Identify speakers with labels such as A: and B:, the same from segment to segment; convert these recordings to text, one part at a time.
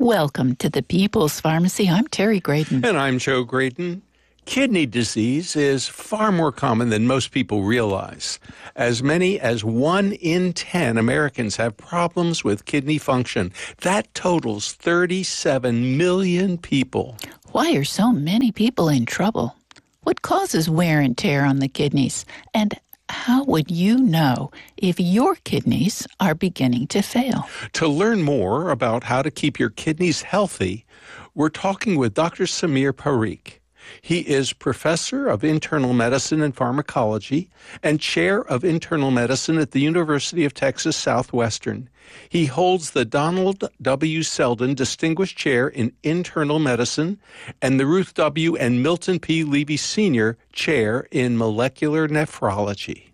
A: Welcome to the People's Pharmacy. I'm Terry Graydon.
B: And I'm Joe Graydon. Kidney disease is far more common than most people realize. As many as 1 in 10 Americans have problems with kidney function. That totals 37 million people.
A: Why are so many people in trouble? What causes wear and tear on the kidneys? And how would you know if your kidneys are beginning to fail?
B: To learn more about how to keep your kidneys healthy, we're talking with Dr. Samir Parikh. He is professor of internal medicine and pharmacology and chair of internal medicine at the University of Texas Southwestern. He holds the Donald W. Selden Distinguished Chair in Internal Medicine and the Ruth W. and Milton P. Levy Sr. Chair in Molecular Nephrology.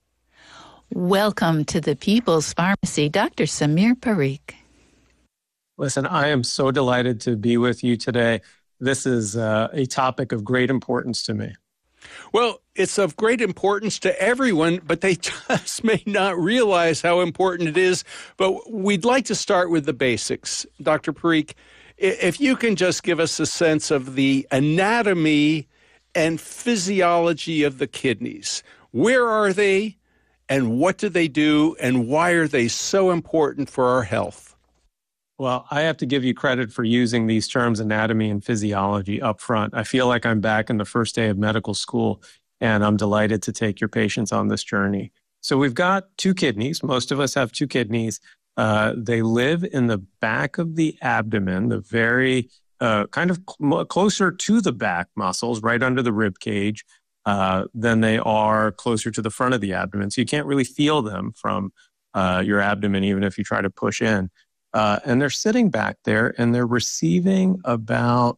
A: Welcome to the People's Pharmacy, Dr. Samir Parikh.
C: Listen, I am so delighted to be with you today. This is a topic of great importance to me.
B: Well, it's of great importance to everyone, but they just may not realize how important it is. But we'd like to start with the basics. Dr. Parikh, if you can just give us a sense of the anatomy and physiology of the kidneys. Where are they, and what do they do, and why are they so important for our health?
C: Well, I have to give you credit for using these terms, anatomy and physiology, up front. I feel like I'm back in the first day of medical school, and I'm delighted to take your patients on this journey. So we've got two kidneys. Most of us have two kidneys. They live in the back of the abdomen, the very kind of closer to the back muscles, right under the rib cage, than they are closer to the front of the abdomen. So you can't really feel them from your abdomen, even if you try to push in. And they're sitting back there and they're receiving about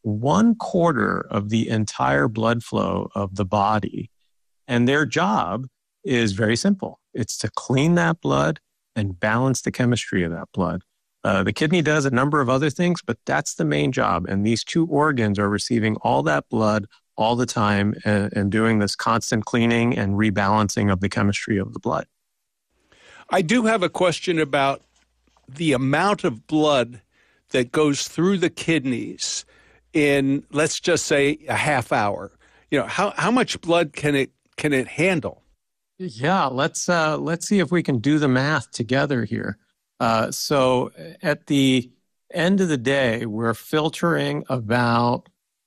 C: 1/4 of the entire blood flow of the body. And their job is very simple. It's to clean that blood and balance the chemistry of that blood. The kidney does a number of other things, but that's the main job. And these two organs are receiving all that blood all the time and doing this constant cleaning and rebalancing of the chemistry of the blood.
B: I do have a question about the amount of blood that goes through the kidneys in, let's just say, a half hour. You know, how much blood can it handle?
C: Yeah, let's see if we can do the math together here. So at the end of the day, we're filtering about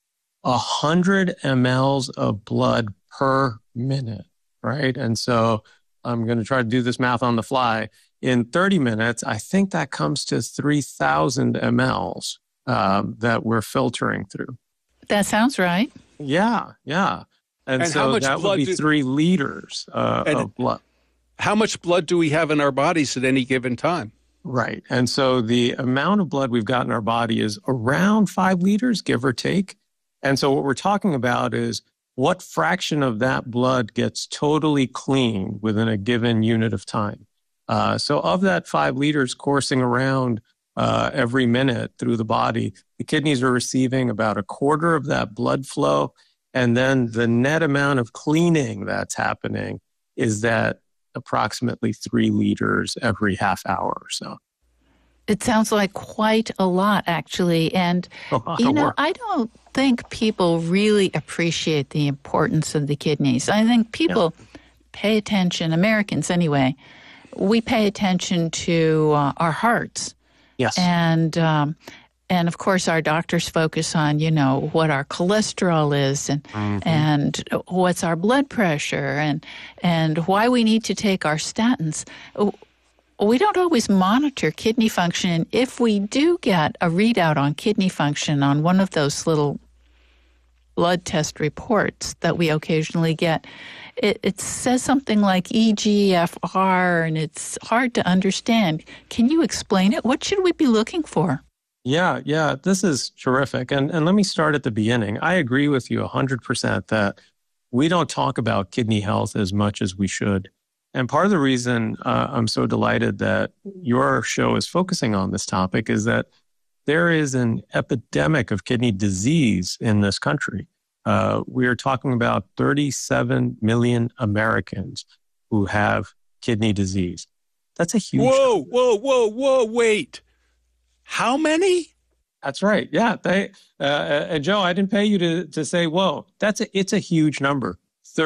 C: 100 mLs of blood per minute, right? And so I'm going to try to do this math on the fly. In 30 minutes, I think that comes to 3,000 mLs that we're filtering through.
A: That sounds right.
C: Yeah. And so that would be 3 liters of blood.
B: How much blood do we have in our bodies at any given time?
C: Right. And so the amount of blood we've got in our body is around 5 liters, give or take. And so what we're talking about is what fraction of that blood gets totally clean within a given unit of time. So of that 5 liters coursing around every minute through the body, the kidneys are receiving about 1/4 of that blood flow. And then the net amount of cleaning that's happening is that approximately 3 liters every half hour or so.
A: It sounds like quite a lot, actually. And, I don't think people really appreciate the importance of the kidneys. I think people pay attention, Americans anyway, we pay attention to our hearts.
C: Yes.
A: And of course, our doctors focus on, what our cholesterol is and what's our blood pressure and why we need to take our statins. We don't always monitor kidney function. If we do get a readout on kidney function on one of those little blood test reports that we occasionally get, it says something like EGFR, and it's hard to understand. Can you explain it? What should we be looking for?
C: Yeah, this is terrific. And let me start at the beginning. I agree with you 100% that we don't talk about kidney health as much as we should. And part of the reason I'm so delighted that your show is focusing on this topic is that there is an epidemic of kidney disease in this country. We are talking about 37 million Americans who have kidney disease. That's a huge...
B: Whoa, wait. How many?
C: That's right. Yeah. And Joe, I didn't pay you to say, whoa, it's a huge number.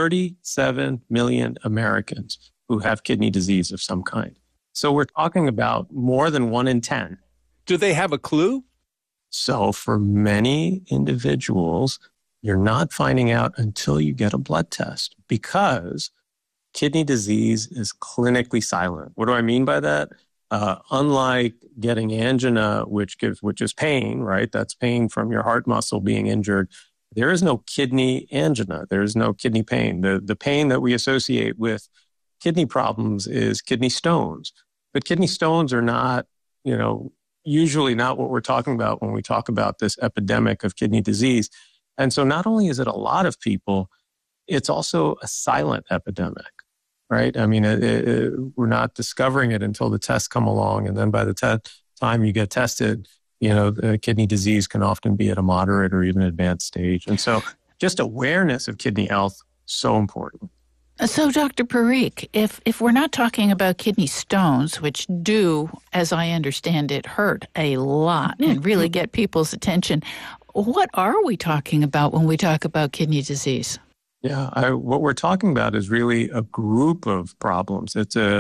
C: 37 million Americans who have kidney disease of some kind. So we're talking about more than 1 in 10.
B: Do they have a clue?
C: So for many individuals, you're not finding out until you get a blood test because kidney disease is clinically silent. What do I mean by that? Unlike getting angina, which is pain, right? That's pain from your heart muscle being injured. There is no kidney angina. There is no kidney pain. The pain that we associate with kidney problems is kidney stones. But kidney stones are not, usually not what we're talking about when we talk about this epidemic of kidney disease. And so not only is it a lot of people, it's also a silent epidemic, right? I mean, we're not discovering it until the tests come along. And then by the time you get tested, kidney disease can often be at a moderate or even advanced stage. And so just awareness of kidney health, so important.
A: So, Dr. Parikh, if we're not talking about kidney stones, which do, as I understand it, hurt a lot and really get people's attention, what are we talking about when we talk about kidney disease?
C: Yeah, what we're talking about is really a group of problems.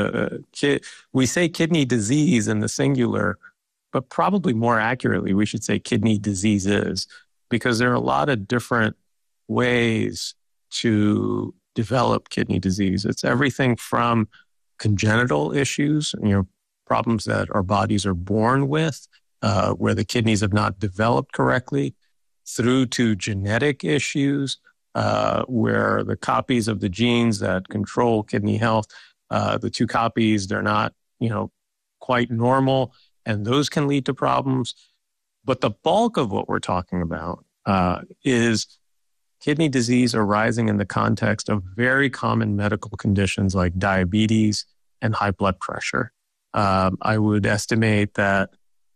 C: We say kidney disease in the singular, but probably more accurately, we should say kidney diseases, because there are a lot of different ways to develop kidney disease. It's everything from congenital issues, problems that our bodies are born with, where the kidneys have not developed correctly, through to genetic issues, where the copies of the genes that control kidney health, the two copies, they're not, quite normal, and those can lead to problems. But the bulk of what we're talking about is kidney disease arising in the context of very common medical conditions like diabetes and high blood pressure. I would estimate that,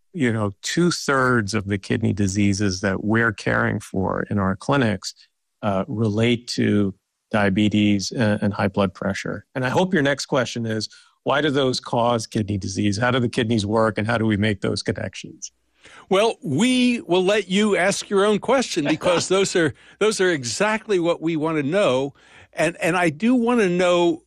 C: 2/3 of the kidney diseases that we're caring for in our clinics relate to diabetes and high blood pressure. And I hope your next question is, why do those cause kidney disease? How do the kidneys work, and how do we make those connections?
B: Well, we will let you ask your own question because those are exactly what we want to know. And I do want to know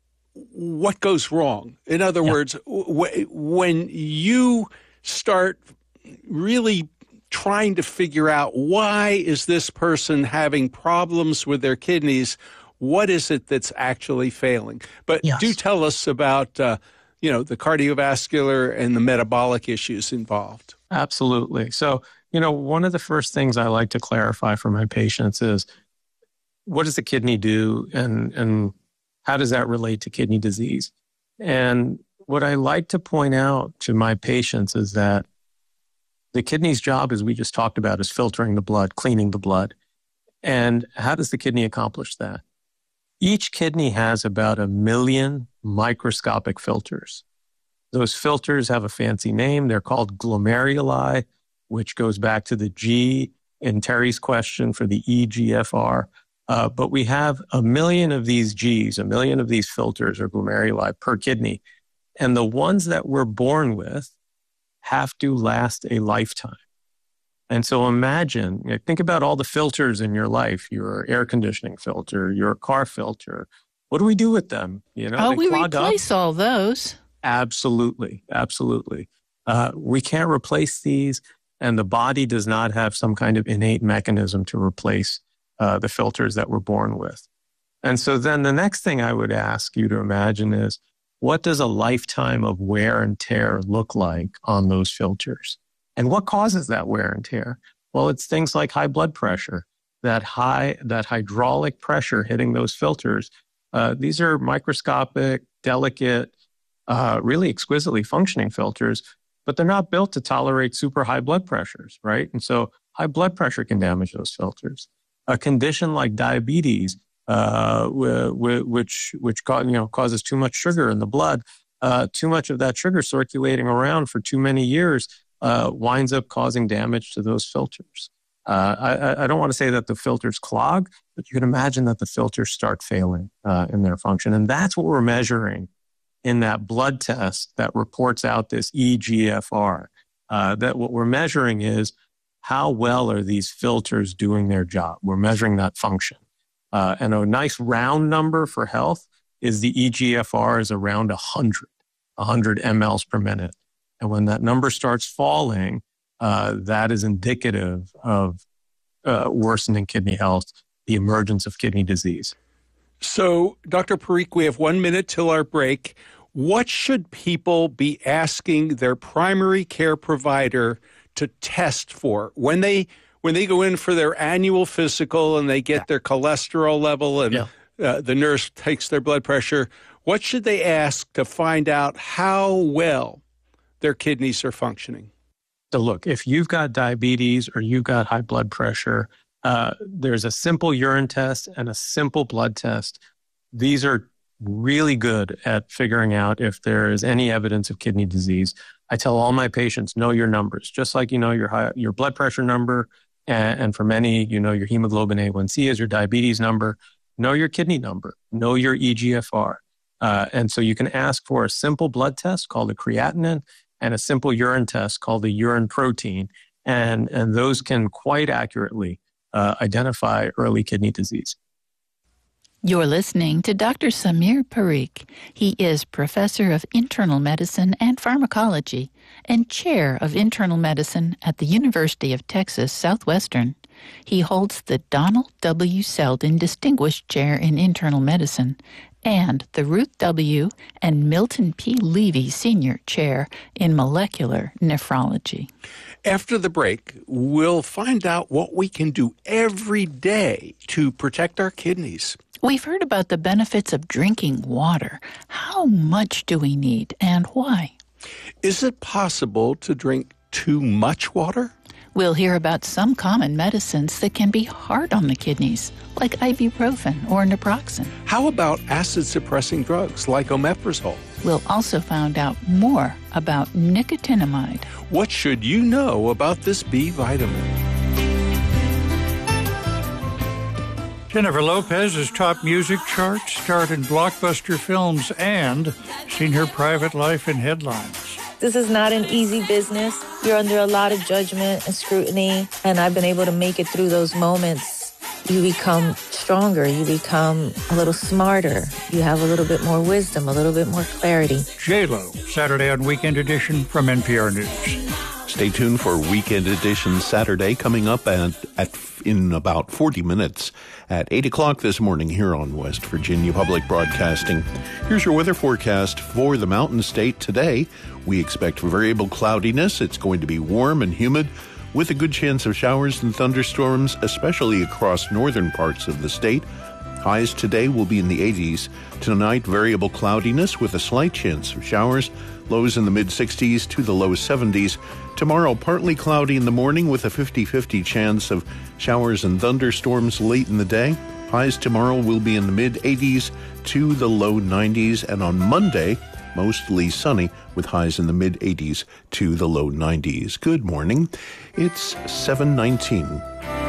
B: what goes wrong. In other words, when you start really trying to figure out why is this person having problems with their kidneys, what is it that's actually failing? But do tell us about, the cardiovascular and the metabolic issues involved.
C: Absolutely. So, one of the first things I like to clarify for my patients is, what does the kidney do and how does that relate to kidney disease? And what I like to point out to my patients is that the kidney's job, as we just talked about, is filtering the blood, cleaning the blood. And how does the kidney accomplish that? Each kidney has about 1 million microscopic filters. Those filters have a fancy name. They're called glomeruli, which goes back to the G in Terry's question for the EGFR. But we have 1 million of these Gs, 1 million of these filters or glomeruli per kidney. And the ones that we're born with have to last a lifetime. And so think about all the filters in your life, your air conditioning filter, your car filter. What do we do with them?
A: We replace all those.
C: Absolutely. Absolutely. We can't replace these, and the body does not have some kind of innate mechanism to replace the filters that we're born with. And so then the next thing I would ask you to imagine is, what does a lifetime of wear and tear look like on those filters? And what causes that wear and tear? Well, it's things like high blood pressure, that hydraulic pressure hitting those filters. These are microscopic, delicate, really exquisitely functioning filters, but they're not built to tolerate super high blood pressures, right? And so high blood pressure can damage those filters. A condition like diabetes, which causes too much sugar in the blood, too much of that sugar circulating around for too many years winds up causing damage to those filters. I don't want to say that the filters clog, but you can imagine that the filters start failing in their function. And that's what we're measuring in that blood test that reports out this EGFR. that what we're measuring is how well are these filters doing their job. We're measuring that function. And a nice round number for health is the eGFR is around 100 mLs per minute. And when that number starts falling, that is indicative of worsening kidney health, the emergence of kidney disease.
B: So, Dr. Parikh, we have 1 minute till our break. What should people be asking their primary care provider to test for when they go in for their annual physical and they get their cholesterol level and the nurse takes their blood pressure? What should they ask to find out how well their kidneys are functioning?
C: So look, if you've got diabetes or you've got high blood pressure, there's a simple urine test and a simple blood test. These are really good at figuring out if there is any evidence of kidney disease. I tell all my patients, know your numbers, just like you know your blood pressure number, and for many, you know your hemoglobin A1C is your diabetes number. Know your kidney number, know your eGFR. And so you can ask for a simple blood test called a creatinine and a simple urine test called the urine protein. And those can quite accurately identify early kidney disease.
A: You're listening to Dr. Samir Parikh. He is Professor of Internal Medicine and Pharmacology and Chair of Internal Medicine at the University of Texas Southwestern. He holds the Donald W. Selden Distinguished Chair in Internal Medicine and the Ruth W. and Milton P. Levy Senior Chair in Molecular Nephrology.
B: After the break, we'll find out what we can do every day to protect our kidneys.
A: We've heard about the benefits of drinking water. How much do we need and why?
B: Is it possible to drink too much water?
A: We'll hear about some common medicines that can be hard on the kidneys, like ibuprofen or naproxen.
B: How about acid-suppressing drugs like omeprazole?
A: We'll also find out more about nicotinamide.
B: What should you know about this B vitamin?
D: Jennifer Lopez has topped music charts, starred in blockbuster films, and seen her private life in headlines.
E: This is not an easy business. You're under a lot of judgment and scrutiny, and I've been able to make it through those moments. You become stronger. You become a little smarter. You have a little bit more wisdom, a little bit more clarity.
D: J-Lo, Saturday on Weekend Edition from NPR News.
F: Stay tuned for Weekend Edition Saturday, coming up in about 40 minutes at 8 o'clock this morning here on West Virginia Public Broadcasting. Here's your weather forecast for the Mountain State today. We expect variable cloudiness. It's going to be warm and humid with a good chance of showers and thunderstorms, especially across northern parts of the state. Highs today will be in the 80s. Tonight, variable cloudiness with a slight chance of showers. Lows in the mid-60s to the low 70s. Tomorrow, partly cloudy in the morning with a 50-50 chance of showers and thunderstorms late in the day. Highs tomorrow will be in the mid-80s to the low 90s. And on Monday, mostly sunny with highs in the mid-80s to the low 90s. Good morning. It's 7:19.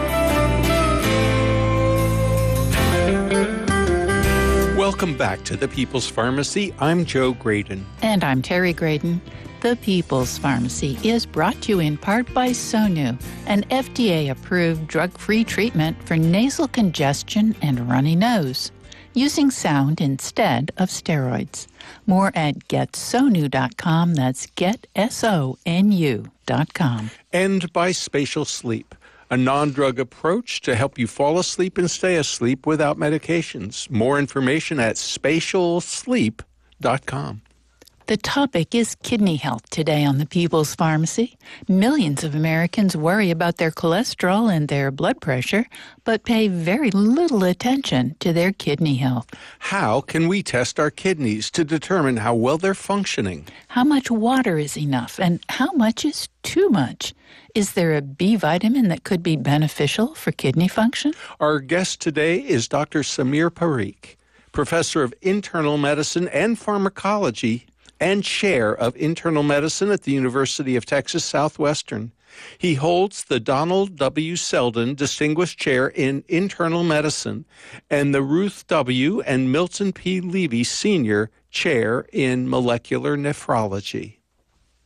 B: Welcome back to the People's Pharmacy. I'm Joe Graydon.
A: And I'm Terry Graydon. The People's Pharmacy is brought to you in part by Sonu, an FDA-approved drug-free treatment for nasal congestion and runny nose, using sound instead of steroids. More at getsonu.com. That's getsonu.com.
B: And by Spatial Sleep, a non-drug approach to help you fall asleep and stay asleep without medications. More information at spatialsleep.com.
A: The topic is kidney health today on the People's Pharmacy. Millions of Americans worry about their cholesterol and their blood pressure, but pay very little attention to their kidney health.
B: How can we test our kidneys to determine how well they're functioning?
A: How much water is enough and how much is too much? Is there a B vitamin that could be beneficial for kidney function?
B: Our guest today is Dr. Samir Parikh, Professor of Internal Medicine and Pharmacology and Chair of Internal Medicine at the University of Texas Southwestern. He holds the Donald W. Selden Distinguished Chair in Internal Medicine and the Ruth W. and Milton P. Levy Senior Chair in Molecular Nephrology.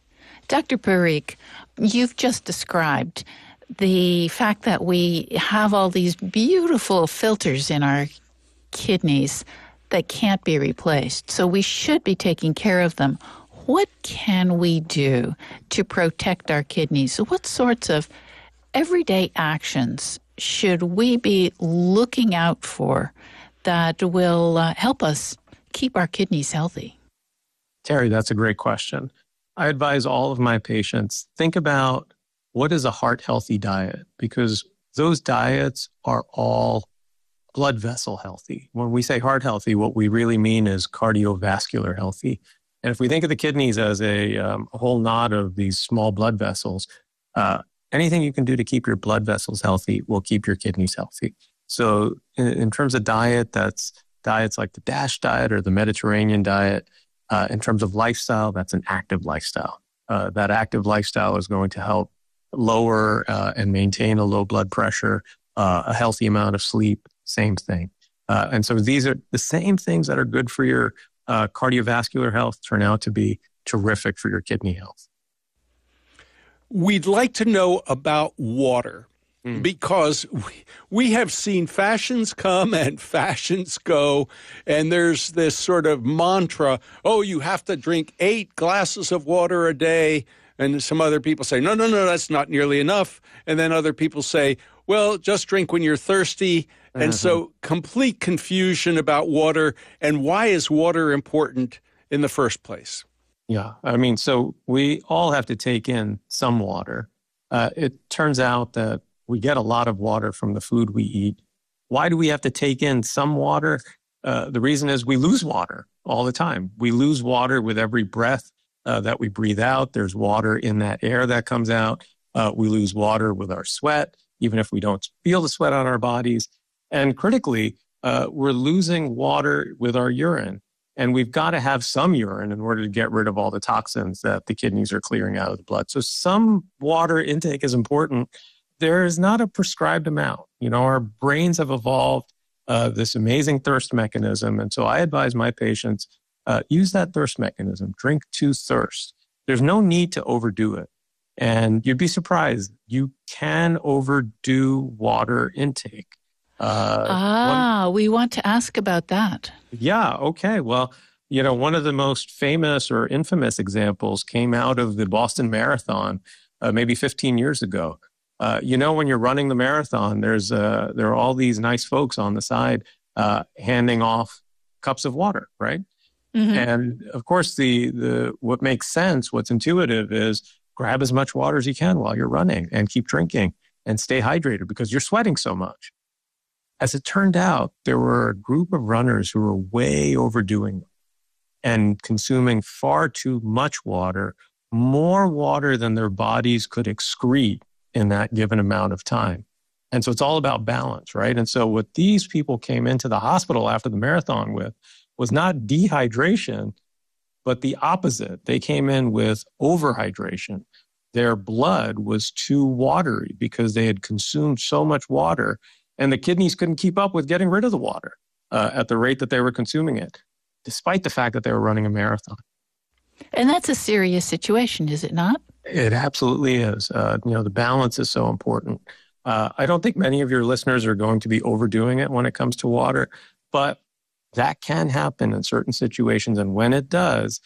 A: Dr. Parikh, you've just described the fact that we have all these beautiful filters in our kidneys that can't be replaced. So we should be taking care of them. What can we do to protect our kidneys? What sorts of everyday actions should we be looking out for that will help us keep our kidneys healthy?
C: Terry, that's a great question. I advise all of my patients, think about what is a heart-healthy diet, because those diets are all blood vessel healthy. When we say heart healthy, what we really mean is cardiovascular healthy. And if we think of the kidneys as a whole knot of these small blood vessels, anything you can do to keep your blood vessels healthy will keep your kidneys healthy. So in terms of diet, that's diets like the DASH diet or the Mediterranean diet. In terms of lifestyle, that's an active lifestyle. That active lifestyle is going to help lower and maintain a low blood pressure, a healthy amount of sleep, same thing. And so these are the same things that are good for your cardiovascular health turn out to be terrific for your kidney health.
B: We'd like to know about water because we have seen fashions come and fashions go, and there's this sort of mantra, oh, you have to drink 8 glasses of water a day. And some other people say, no, that's not nearly enough. And then other people say, well, just drink when you're thirsty. And so complete confusion about water. And why is water important in the first place?
C: Yeah, I mean, so we all have to take in some water. It turns out that we get a lot of water from the food we eat. Why do we have to take in some water? The reason is we lose water all the time. We lose water with every breath that we breathe out. There's water in that air that comes out. We lose water with our sweat, even if we don't feel the sweat on our bodies. And critically, we're losing water with our urine. And we've got to have some urine in order to get rid of all the toxins that the kidneys are clearing out of the blood. So some water intake is important. There is not a prescribed amount. You know, our brains have evolved this amazing thirst mechanism. And so I advise my patients, use that thirst mechanism. Drink to thirst. There's no need to overdo it. And you'd be surprised. You can overdo water intake.
A: We want to ask about that.
C: Yeah, okay. Well, you know, one of the most famous or infamous examples came out of the Boston Marathon maybe 15 years ago. You know, when you're running the marathon, there are all these nice folks on the side handing off cups of water, right? Mm-hmm. And of course, the what makes sense, what's intuitive is grab as much water as you can while you're running and keep drinking and stay hydrated because you're sweating so much. As it turned out, there were a group of runners who were way overdoing it and consuming far too much water, more water than their bodies could excrete in that given amount of time. And so it's all about balance, right? And so what these people came into the hospital after the marathon with was not dehydration, but the opposite. They came in with overhydration. Their blood was too watery because they had consumed so much water, and the kidneys couldn't keep up with getting rid of the water at the rate that they were consuming it, despite the fact that they were running a marathon.
A: And that's a serious situation, is it not?
C: It absolutely is. You know, the balance is so important. I don't think many of your listeners are going to be overdoing it when it comes to water, but that can happen in certain situations. And when it does,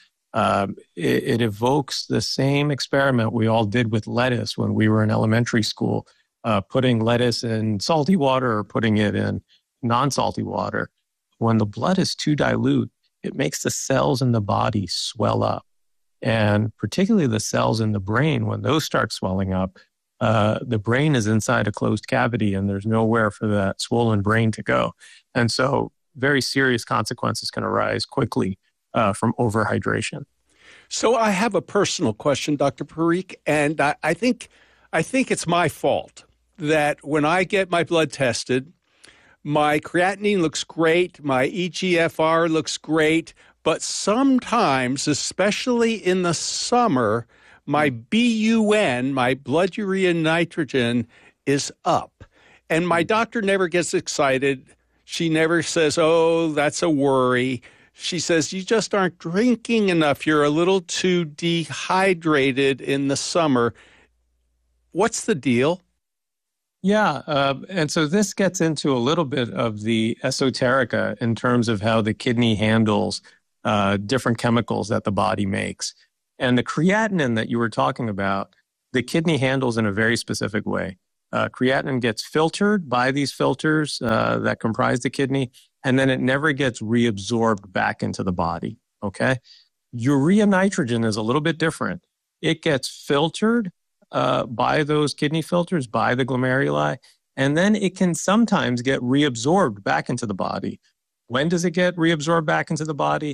C: it evokes the same experiment we all did with lettuce when we were in elementary school, putting lettuce in salty water or putting it in non-salty water. When the blood is too dilute, it makes the cells in the body swell up. And particularly the cells in the brain, when those start swelling up, the brain is inside a closed cavity and there's nowhere for that swollen brain to go. And so very serious consequences can arise quickly from overhydration.
B: So I have a personal question, Dr. Parikh, and I think it's my fault that when I get my blood tested, my creatinine looks great, my eGFR looks great, but sometimes, especially in the summer, my BUN, my blood urea nitrogen, is up. And my doctor never gets excited. She never says, oh, that's a worry. She says, you just aren't drinking enough. You're a little too dehydrated in the summer. What's the deal?
C: Yeah, and so this gets into a little bit of the esoterica in terms of how the kidney handles different chemicals that the body makes. And the creatinine that you were talking about, the kidney handles in a very specific way. Creatinine gets filtered by these filters that comprise the kidney, and then it never gets reabsorbed back into the body, okay? Urea nitrogen is a little bit different. It gets filtered by those kidney filters, by the glomeruli, and then it can sometimes get reabsorbed back into the body. When does it get reabsorbed back into the body?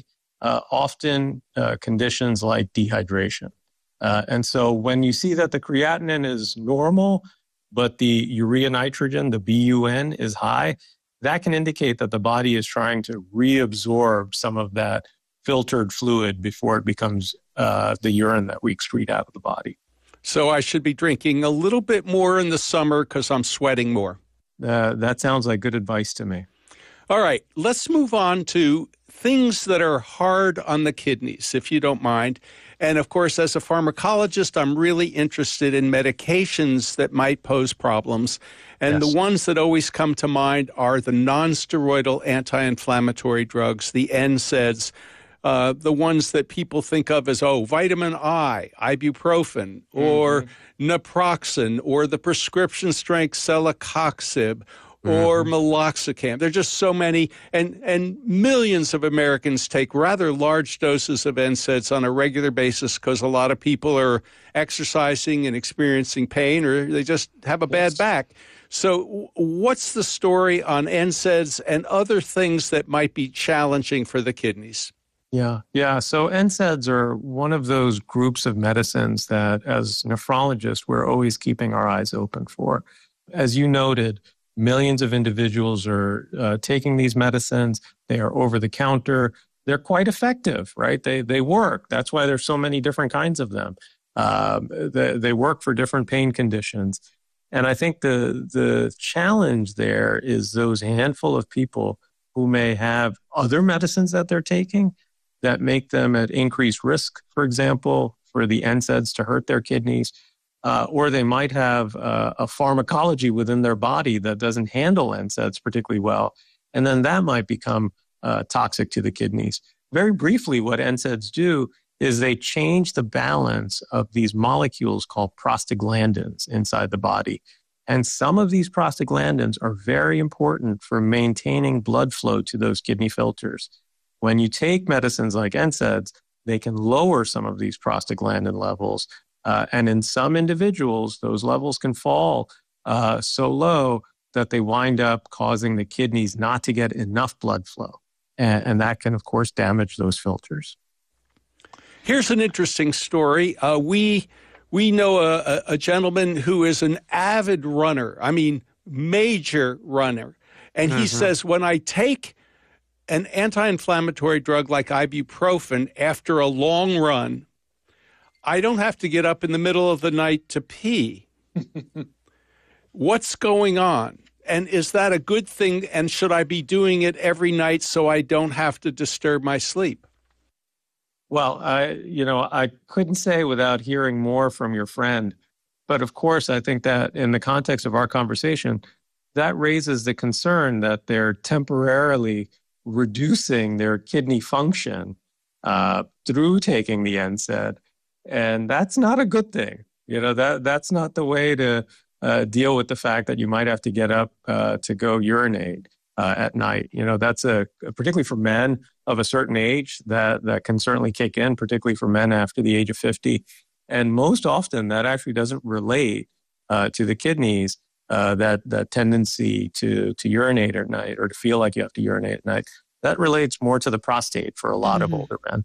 C: Often conditions like dehydration. And so when you see that the creatinine is normal, but the urea nitrogen, the BUN, is high, that can indicate that the body is trying to reabsorb some of that filtered fluid before it becomes the urine that we excrete out of the body.
B: So I should be drinking a little bit more in the summer because I'm sweating more.
C: That sounds like good advice to me.
B: All right, let's move on to things that are hard on the kidneys, if you don't mind. And of course, as a pharmacologist, I'm really interested in medications that might pose problems. And
C: Yes.
B: The ones that always come to mind are the non-steroidal anti-inflammatory drugs, the NSAIDs, the ones that people think of as, vitamin I, ibuprofen, or naproxen, or the prescription strength celecoxib, or meloxicam. There are just so many, and millions of Americans take rather large doses of NSAIDs on a regular basis because a lot of people are exercising and experiencing pain, or they just have a bad back. So what's the story on NSAIDs and other things that might be challenging for the kidneys?
C: Yeah. So NSAIDs are one of those groups of medicines that, as nephrologists, we're always keeping our eyes open for. As you noted, millions of individuals are taking these medicines. They are over the counter. They're quite effective, right? They work. That's why there's so many different kinds of them. They work for different pain conditions. And I think the challenge there is those handful of people who may have other medicines that they're taking that make them at increased risk, for example, for the NSAIDs to hurt their kidneys. Or they might have a pharmacology within their body that doesn't handle NSAIDs particularly well, and then that might become toxic to the kidneys. Very briefly, what NSAIDs do is they change the balance of these molecules called prostaglandins inside the body. And some of these prostaglandins are very important for maintaining blood flow to those kidney filters. When you take medicines like NSAIDs, they can lower some of these prostaglandin levels. And in some individuals, those levels can fall so low that they wind up causing the kidneys not to get enough blood flow. And that can, of course, damage those filters.
B: Here's an interesting story. We know a gentleman who is an avid runner, major runner. And he says, when I take an anti-inflammatory drug like ibuprofen after a long run, I don't have to get up in the middle of the night to pee. What's going on? And is that a good thing? And should I be doing it every night so I don't have to disturb my sleep?
C: Well, I couldn't say without hearing more from your friend. But of course, I think that in the context of our conversation, that raises the concern that they're temporarily reducing their kidney function through taking the NSAID. And that's not a good thing. That's not the way to deal with the fact that you might have to get up to go urinate at night. That's particularly for men of a certain age that can certainly kick in, particularly for men after the age of 50. And most often that actually doesn't relate to the kidneys, that tendency to urinate at night or to feel like you have to urinate at night. That relates more to the prostate for a lot of older men.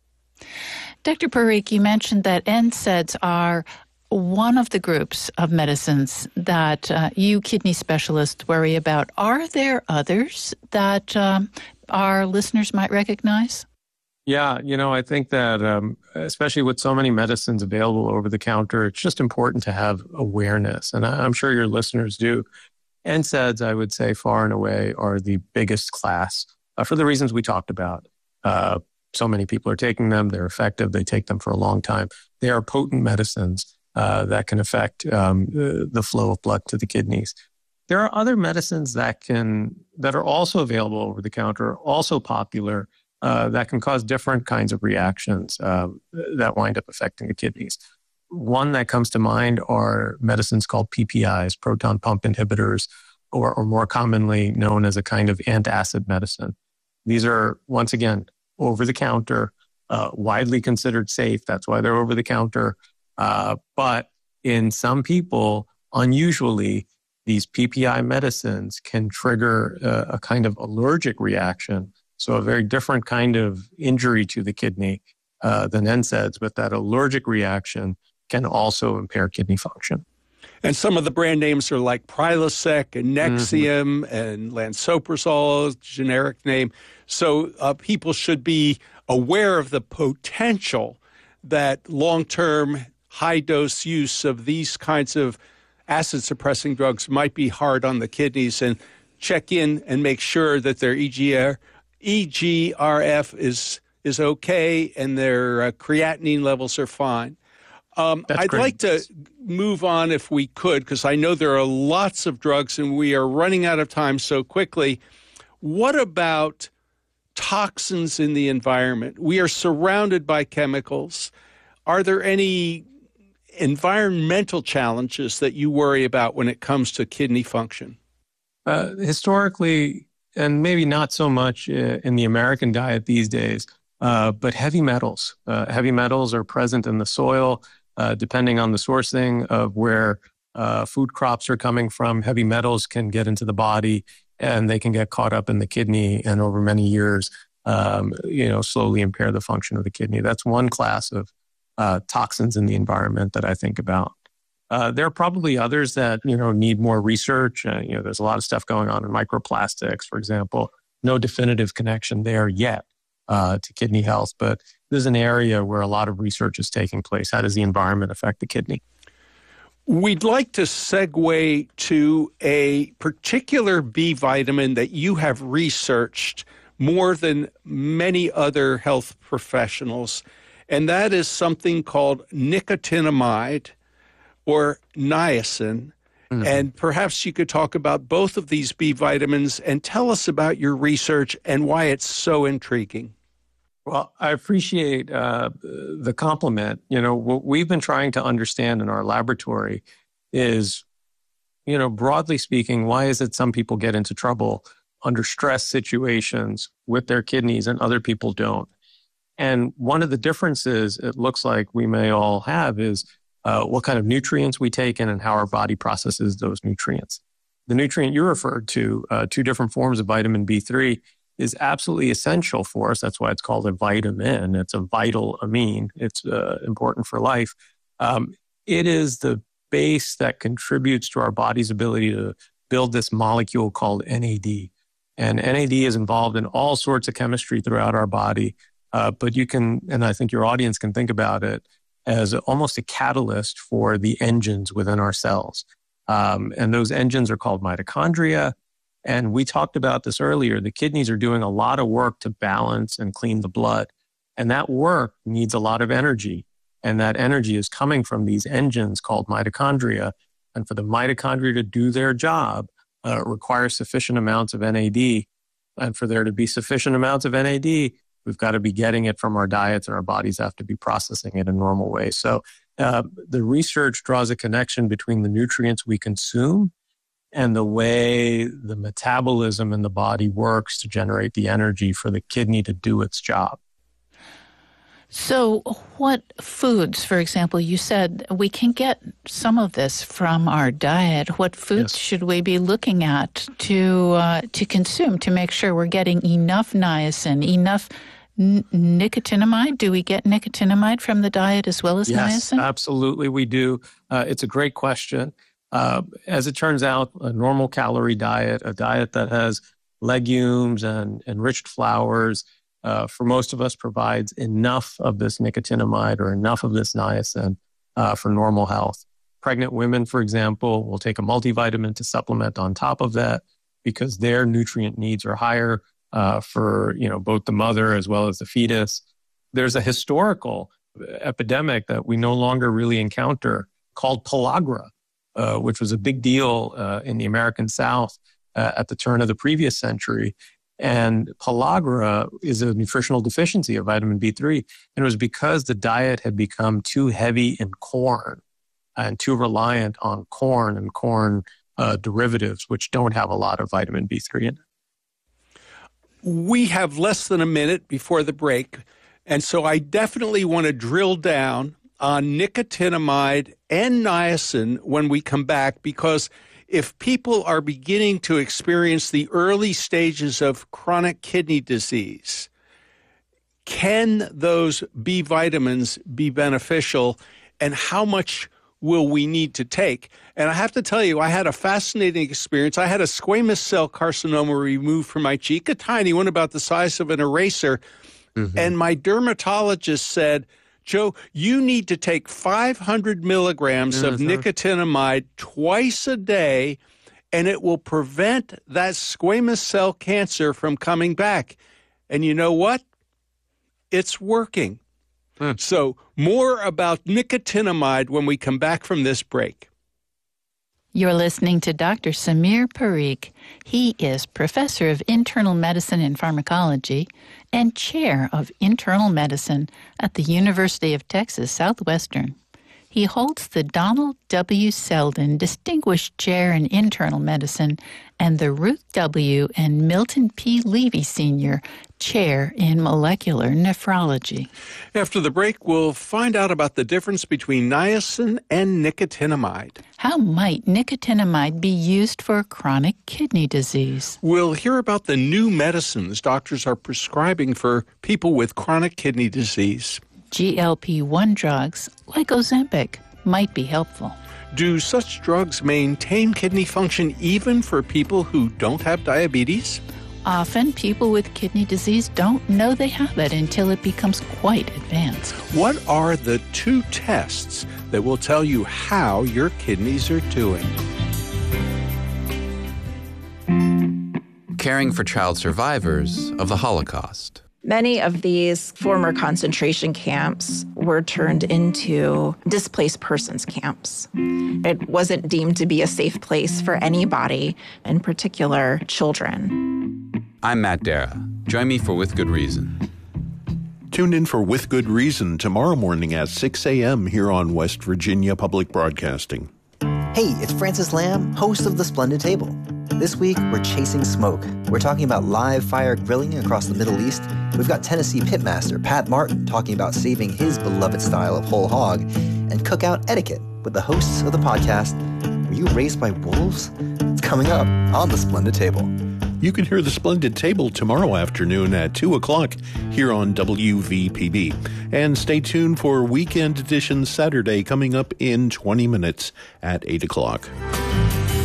A: Dr. Parikh, you mentioned that NSAIDs are one of the groups of medicines that you kidney specialists worry about. Are there others that our listeners might recognize?
C: Yeah, I think that especially with so many medicines available over the counter, it's just important to have awareness. And I'm sure your listeners do. NSAIDs, I would say, far and away are the biggest class for the reasons we talked about. So many people are taking them. They're effective. They take them for a long time. They are potent medicines that can affect the flow of blood to the kidneys. There are other medicines that are also available over the counter, also popular, that can cause different kinds of reactions that wind up affecting the kidneys. One that comes to mind are medicines called PPIs, proton pump inhibitors, or more commonly known as a kind of antacid medicine. These are, once again, over the counter, widely considered safe. That's why they're over the counter. But in some people, unusually, these PPI medicines can trigger a kind of allergic reaction. So a very different kind of injury to the kidney than NSAIDs, but that allergic reaction can also impair kidney function.
B: And some of the brand names are like Prilosec and Nexium and Lansoprazole, generic name. So people should be aware of the potential that long-term high-dose use of these kinds of acid-suppressing drugs might be hard on the kidneys, and check in and make sure that their EGRF is okay and their creatinine levels are fine. I'd like to move on if we could, because I know there are lots of drugs and we are running out of time so quickly. What about toxins in the environment? We are surrounded by chemicals. Are there any environmental challenges that you worry about when it comes to kidney function?
C: Historically, and maybe not so much in the American diet these days, but heavy metals. Heavy metals are present in the soil. Depending on the sourcing of where food crops are coming from, heavy metals can get into the body and they can get caught up in the kidney and over many years, slowly impair the function of the kidney. That's one class of toxins in the environment that I think about. There are probably others that, need more research. There's a lot of stuff going on in microplastics, for example. No definitive connection there yet to kidney health, but this is an area where a lot of research is taking place. How does the environment affect the kidney?
B: We'd like to segue to a particular B vitamin that you have researched more than many other health professionals, and that is something called nicotinamide or niacin. Mm-hmm. And perhaps you could talk about both of these B vitamins and tell us about your research and why it's so intriguing.
C: Well, I appreciate the compliment. What we've been trying to understand in our laboratory is, broadly speaking, why is it some people get into trouble under stress situations with their kidneys and other people don't? And one of the differences it looks like we may all have is what kind of nutrients we take in and how our body processes those nutrients. The nutrient you referred to, two different forms of vitamin B3, is absolutely essential for us. That's why it's called a vitamin. It's a vital amine. It's important for life. It is the base that contributes to our body's ability to build this molecule called NAD. And NAD is involved in all sorts of chemistry throughout our body. But you can, and I think your audience can think about it as almost a catalyst for the engines within our cells. And those engines are called mitochondria. And we talked about this earlier. The kidneys are doing a lot of work to balance and clean the blood. And that work needs a lot of energy. And that energy is coming from these engines called mitochondria. And for the mitochondria to do their job, it requires sufficient amounts of NAD. And for there to be sufficient amounts of NAD, we've got to be getting it from our diets, and our bodies have to be processing it in normal ways. So the research draws a connection between the nutrients we consume and the way the metabolism in the body works to generate the energy for the kidney to do its job.
A: So what foods, for example, you said we can get some of this from our diet. What foods should we be looking at to consume to make sure we're getting enough niacin, enough nicotinamide? Do we get nicotinamide from the diet as well as niacin?
C: Yes, absolutely we do. It's a great question. As it turns out, a normal calorie diet, a diet that has legumes and enriched flours, for most of us provides enough of this nicotinamide or enough of this niacin for normal health. Pregnant women, for example, will take a multivitamin to supplement on top of that because their nutrient needs are higher for both the mother as well as the fetus. There's a historical epidemic that we no longer really encounter called pellagra, which was a big deal in the American South at the turn of the previous century. And pellagra is a nutritional deficiency of vitamin B3. And it was because the diet had become too heavy in corn and too reliant on corn and corn derivatives, which don't have a lot of vitamin B3 in it.
B: We have less than a minute before the break, and so I definitely want to drill down on nicotinamide and niacin when we come back, because if people are beginning to experience the early stages of chronic kidney disease, can those B vitamins be beneficial, and how much will we need to take? And I have to tell you, I had a fascinating experience. I had a squamous cell carcinoma removed from my cheek, a tiny one about the size of an eraser. Mm-hmm. And my dermatologist said, Joe, you need to take 500 milligrams of nicotinamide twice a day, and it will prevent that squamous cell cancer from coming back. And you know what? It's working. So more about nicotinamide when we come back from this break.
A: You're listening to Dr. Samir Parikh. He is professor of internal medicine and pharmacology and chair of internal medicine at the University of Texas Southwestern. He holds the Donald W. Selden Distinguished Chair in Internal Medicine and the Ruth W. and Milton P. Levy Sr. Chair in Molecular Nephrology.
B: After the break, we'll find out about the difference between niacin and nicotinamide.
A: How might nicotinamide be used for chronic kidney disease?
B: We'll hear about the new medicines doctors are prescribing for people with chronic kidney disease.
A: GLP-1 drugs, like Ozempic, might be helpful.
B: Do such drugs maintain kidney function even for people who don't have diabetes?
A: Often, people with kidney disease don't know they have it until it becomes quite advanced.
B: What are the 2 tests that will tell you how your kidneys are doing?
G: Caring for child survivors of the Holocaust.
H: Many of these former concentration camps were turned into displaced persons camps. It wasn't deemed to be a safe place for anybody, in particular children.
G: I'm Matt Dara. Join me for With Good Reason.
F: Tune in for With Good Reason tomorrow morning at 6 a.m. here on West Virginia Public Broadcasting.
I: Hey, it's Francis Lamb, host of The Splendid Table. This week, we're chasing smoke. We're talking about live fire grilling across the Middle East. We've got Tennessee pitmaster Pat Martin talking about saving his beloved style of whole hog, and cookout etiquette with the hosts of the podcast, Were You Raised by Wolves? It's coming up on The Splendid Table.
F: You can hear The Splendid Table tomorrow afternoon at 2 o'clock here on WVPB. And stay tuned for Weekend Edition Saturday coming up in 20 minutes at 8 o'clock.